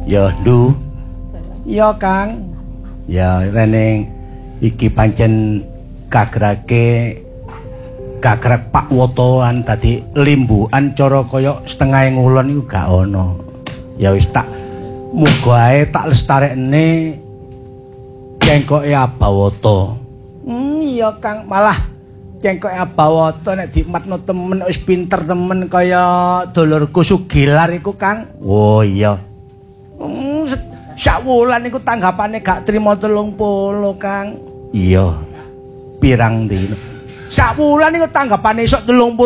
Ya, Ndu. Ya, Kang. Ya, rene iki pancen kagrake gagrek Pak Wotoan tadi limbukan cara kaya setengah ngulon iku gak ana. Ya wis tak muga ae tak lestarekne cengkoke Abawata. Iya Kang, malah cengkoke Abawata nek dimatno temen wis pinter temen kaya dulurku Sugilar iku Kang. Oh iya. Sak wulan iku tanggapane gak trimo 30 Kang. Iya. Pirang dina. Sak wulan iku tanggapane iso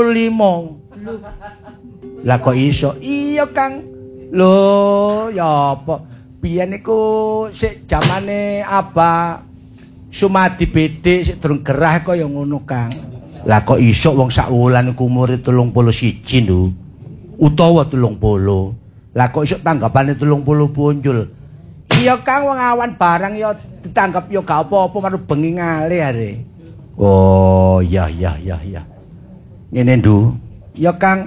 35. Lah kok iso? Iya Kang. Lho, ya apa? Biyen iku sik jamane Abah Sumadi Bedhik sik durung gerah kaya ngono Kang. Lah kok iso wong sak wulan iku umure 31 lho. Utawa 30. Lah kok iso tanggapane 30 punjul. Iya Kang wong awan barang ya ditanggap ya gak apa-apa marang bengi ngale are. Oh, iya. Ngene Ndu. Ya Kang.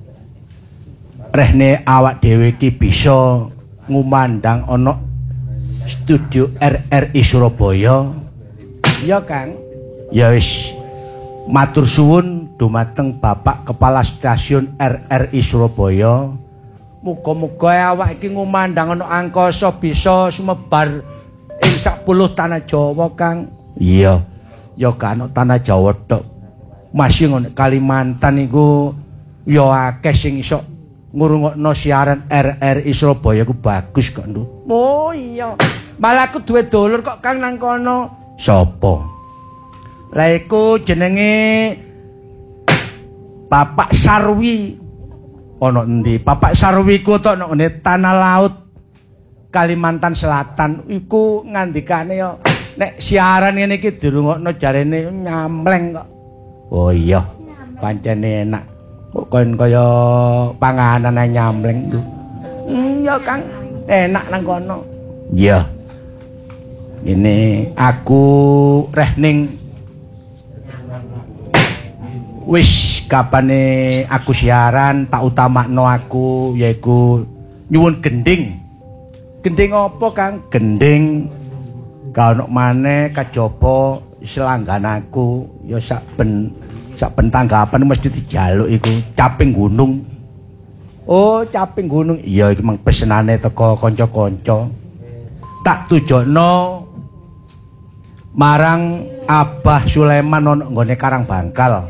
Rehne awak dhewe iki bisa ngumandang ana studio RRI Surabaya. Ya Kang. Ya wis. Matur suwun dumateng Bapak Kepala Stasiun RRI Surabaya. Muga-muga awak iki ngumandang ana angkasa bisa sumebar ing sak puluh tanah Jawa, Kang. Iya. Ya gak ana tanah Jawa tok. Masih ngono Kalimantan iku ya akeh sing iso ngurungokno siaran RRI Surabaya ku bagus kok, Ndu. Oh iya. Malah aku duwe dulur kok Kang nang kono. Sapa? Lah iku jenenge Bapak Sarwi. Ana endi? Bapak Sarwi ku tok nang Tanah Laut Kalimantan Selatan iku ngandikane ya nek siaran ngene iki dirungokno jarene nyamleng kok. Oh iya. Pancene enak. Kok kon kaya panganan ae nyamleng lho. Iya Kang, enak nang kono. Iya. Ini aku reh ning wis kapane aku siaran tak utamakno aku yaiku nyuwun gending. Gending apa Kang? Gending ka ono maneh kajaba selanggan aku ya sak ben tanggapan mesti dijaluk iku caping gunung. Oh, caping gunung. Iya iki mang pesenane teko kanca-kanca. Tak tujono marang Abah Sulaiman ana nggone Karang Bangkal.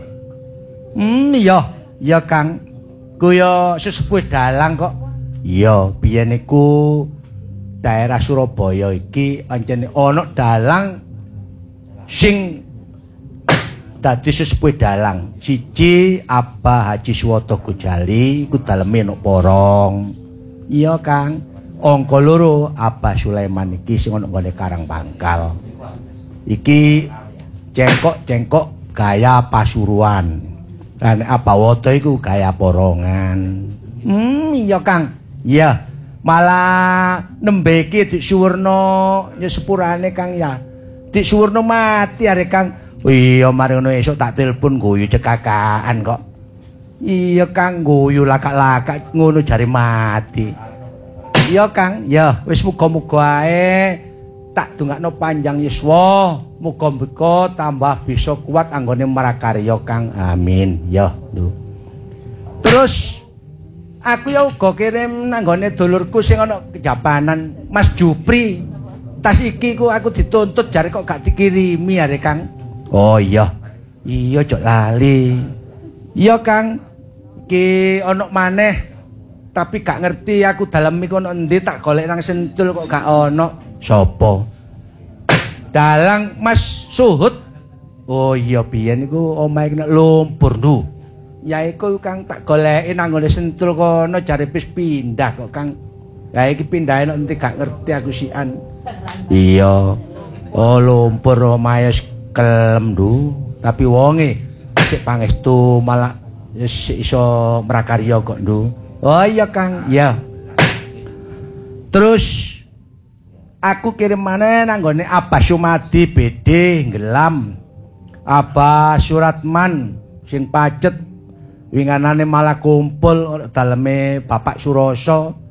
Iya Kang. Ku yo sesepuh dalang kok. Iya, biyen iku daerah Surabaya iki pancen ana dalang sing dadi sesepuh dalang. Siji Abah Haji Suwoto Gojali iku daleme nok porong. Iya Kang. Angka loro Abah Sulaiman iki sing ana nggone Karang Bangkal. Iki cengkok gaya Pasuruan. Lan Abawata iku gaya porongan. Iya Kang. Iya. Malah nembe iki Dik Suwerno nyepurane Kang ya. Dik Suwerno mati are Kang. Iya mari ngono esuk tak telepon guyu cekakaan kok. Iya Kang guyu lakak-lakak ngono jare mati. Iya Kang, ya wis muga-muga ae tak dongakno panjang yuswa, muga-muga tambah bisa kuat anggone marakarya Kang. Amin. Ya, Lho. Terus aku ya uga kirim nanggone dulurku sing ana kejapanan, Mas Jupri. Tas iki ku aku dituntut jare kok gak dikirimi are Kang. Oh iya. Iya cok lali. Iya Kang. Iki ana maneh tapi gak ngerti aku dalem iku ana endi tak golek nang Sentul kok gak ana. Sapa? Dalang Mas Suhut. Oh iya biyen iku omahe nek lumpur Ndu. Ya iku Kang tak goleki nang ngene Sentul kono jare wis pindah kok Kang. Ya iki pindahe nek endi gak ngerti aku sian. Iya. Oh lumpur omahe kelem Ndu, tapi wonge sik pangestu malah iso mrakarya kok Ndu. Oh iya Kang, ya. Terus aku kirim maneh nang gone Abah Sumadi Bedhik Ngelam. Abah Suratman sing pacet winganane malah kumpul daleme Bapak Suroso.